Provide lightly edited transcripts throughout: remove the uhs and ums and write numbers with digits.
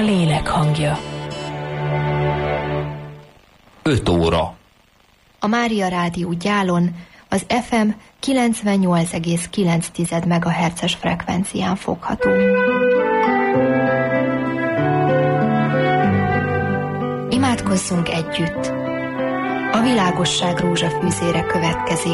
lélek hangja. 5 óra. A Mária Rádió Gyálon az FM 98,9 MHz-es frekvencián fogható. Imádkozzunk együtt! A világosság rózsafűzére következik.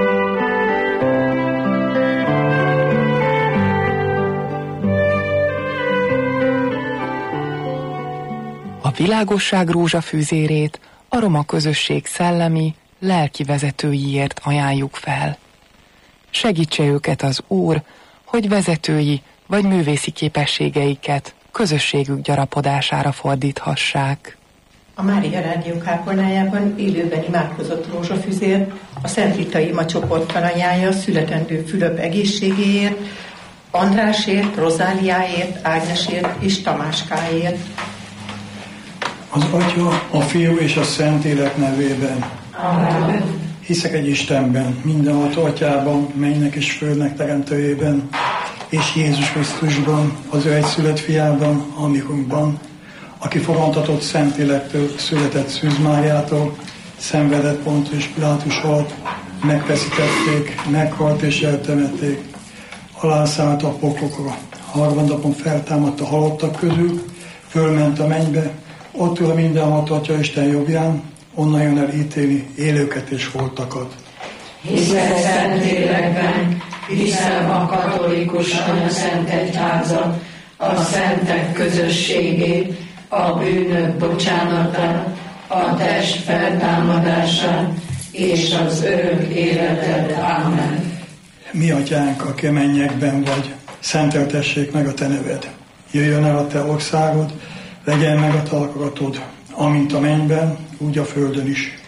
A világosság rózsafűzérét a roma közösség szellemi, lelki vezetőiért ajánljuk fel. Segítse őket az Úr, hogy vezetői vagy művészi képességeiket közösségük gyarapodására fordíthassák. A Mária Rádió kápolnájában élőben imádkozott rózsafüzér a Szent Rita Ima csoporttal ajánlja születendő Fülöp egészségéért, Andrásért, Rozáliáért, Ágnesért és Tamáskáért. Az Atya, a Fiú és a Szentlélek nevében. Amen. Hiszek egy Istenben, mindenható Atyában, mennynek és földnek teremtőjében, és Jézus Krisztusban, az ő egyszülött fiában, a mikunkban, aki fogantatott Szentlélektől, született Szűz Máriától, szenvedett Pontus Pilátus alatt, megfeszítették, meghalt és eltemették, alászállt a poklokra, harmadnapon feltámadt a halottak közül, fölment a mennybe, ott ül a mindenható Atya Isten jobbján, onnan jön el ítélni élőket és holtakat. Hiszek Szentlélekben, hiszem a katolikus anyaszent egyházat, a szentek közösségét, a bűnök bocsánatát, a test feltámadását és az örök életet. Amen. Mi Atyánk, aki a mennyekben vagy, szenteltessék meg a te neved. Jöjjön el a te országod, legyen meg a te akaratod, amint a mennyben, úgy a földön is.